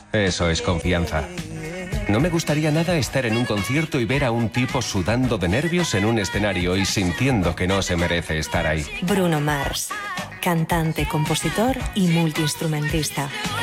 Eso es confianza. No me gustaría nada estar en un concierto y ver a un tipo sudando de nervios en un escenario y sintiendo que no se merece estar ahí. Bruno Mars, cantante, compositor y multiinstrumentista.